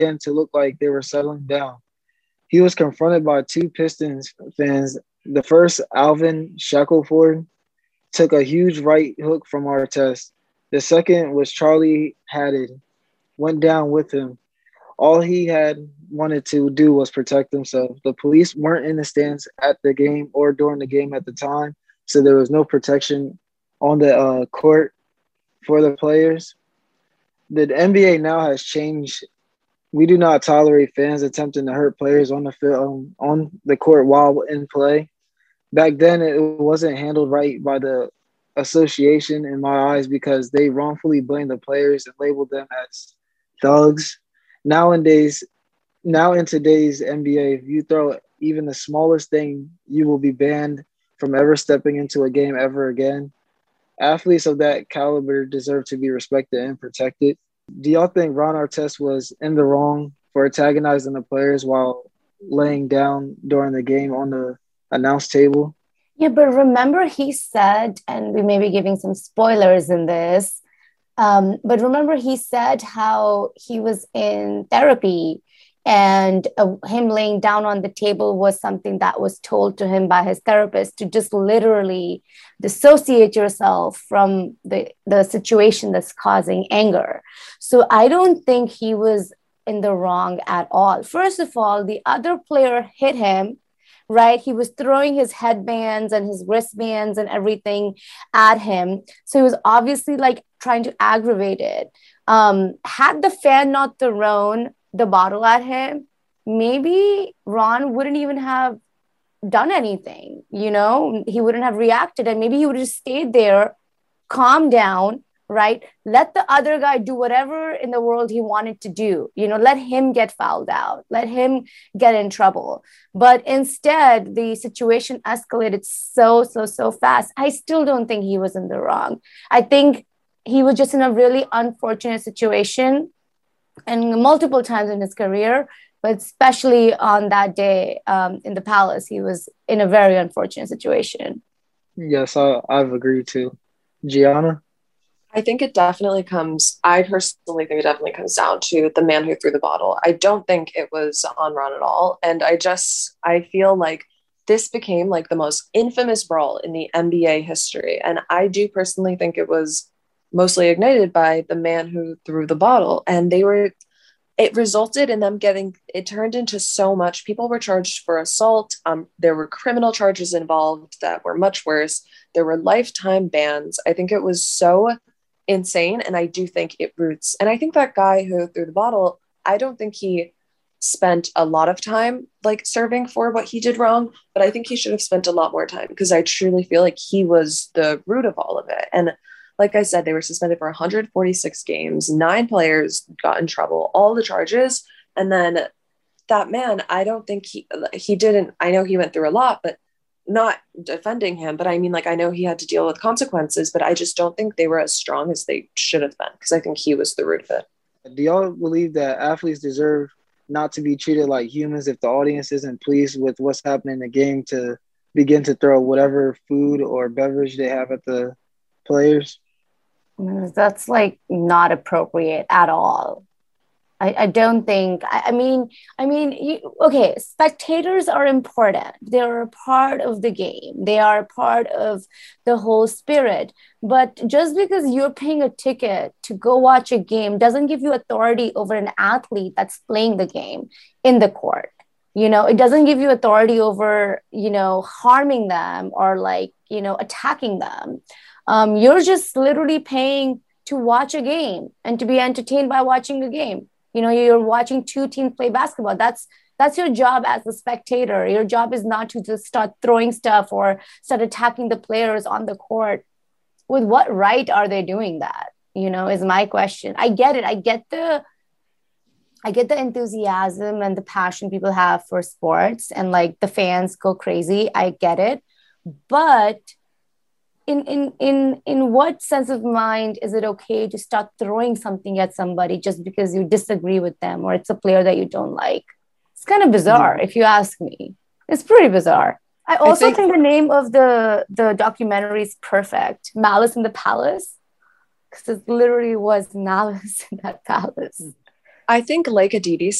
began to look like they were settling down. He was confronted by two Pistons fans. The first, Alvin Shackelford, took a huge right hook from Artest. The second was Charlie Haddad, went down with him. All he had wanted to do was protect himself. The police weren't in the stands at the game or during the game at the time, so there was no protection on the court for the players. The NBA now has changed. We do not tolerate fans attempting to hurt players on the field, on the court while in play. Back then, it wasn't handled right by the association in my eyes because they wrongfully blamed the players and labeled them as thugs. Nowadays, now in today's NBA, if you throw even the smallest thing, you will be banned from ever stepping into a game ever again. Athletes of that caliber deserve to be respected and protected. Do y'all think Ron Artest was in the wrong for antagonizing the players while laying down during the game on the announce table? Yeah, but remember he said, and we may be giving some spoilers in this, but remember he said how he was in therapy and him laying down on the table was something that was told to him by his therapist to just literally dissociate yourself from the situation that's causing anger. So I don't think he was in the wrong at all. First of all, the other player hit him, right? He was throwing his headbands and his wristbands and everything at him. So he was obviously like trying to aggravate it. Had the fan not thrown the bottle at him, maybe Ron wouldn't even have done anything, he wouldn't have reacted, and maybe he would have just stayed there, calm down, right? Let the other guy do whatever in the world he wanted to do, let him get fouled out, let him get in trouble. But instead, the situation escalated so fast. I still don't think he was in the wrong. I think he was just in a really unfortunate situation, and multiple times in his career, but especially on that day in the Palace, he was in a very unfortunate situation. Yes, I've agreed too. Gianna? I personally think it definitely comes down to the man who threw the bottle. I don't think it was on Ron at all. And I feel like this became like the most infamous brawl in the NBA history. And I do personally think it was mostly ignited by the man who threw the bottle. And it resulted in them it turned into so much. People were charged for assault. There were criminal charges involved that were much worse. There were lifetime bans. I think it was so insane. And I do think it roots. And I think that guy who threw the bottle, I don't think he spent a lot of time like serving for what he did wrong, but I think he should have spent a lot more time because I truly feel like he was the root of all of it. And like I said, they were suspended for 146 games. 9 players got in trouble, all the charges. And then that man, I don't think he didn't, I know he went through a lot, but not defending him. But I mean, like, I know he had to deal with consequences, but I just don't think they were as strong as they should have been because I think he was the root of it. Do y'all believe that athletes deserve not to be treated like humans if the audience isn't pleased with what's happening in the game to begin to throw whatever food or beverage they have at the players? That's like not appropriate at all. I don't think, okay, spectators are important. They're a part of the game. They are a part of the whole spirit. But just because you're paying a ticket to go watch a game doesn't give you authority over an athlete that's playing the game in the court. It doesn't give you authority over, harming them or attacking them. You're just literally paying to watch a game and to be entertained by watching a game. You're watching 2 teams play basketball. That's your job as a spectator. Your job is not to just start throwing stuff or start attacking the players on the court. With what right are they doing that? Is my question. I get it. I get the enthusiasm and the passion people have for sports and like the fans go crazy. I get it. But in what sense of mind is it okay to start throwing something at somebody just because you disagree with them or it's a player that you don't like? It's kind of bizarre, if you ask me. It's pretty bizarre. I also think the name of the documentary is perfect. Malice in the Palace, because it literally was malice in that palace. I think like Aditi